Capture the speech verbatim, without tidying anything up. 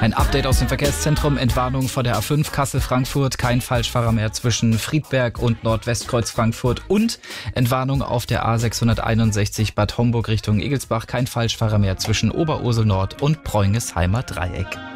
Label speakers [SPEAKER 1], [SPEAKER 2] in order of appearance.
[SPEAKER 1] Ein Update aus dem Verkehrszentrum, Entwarnung vor der A fünf Kassel-Frankfurt, kein Falschfahrer mehr zwischen Friedberg und Nordwestkreuz Frankfurt und Entwarnung auf der A sechshunderteinundsechzig Bad Homburg Richtung Egelsbach, kein Falschfahrer mehr zwischen Oberursel Nord und Preungensheimer Dreieck.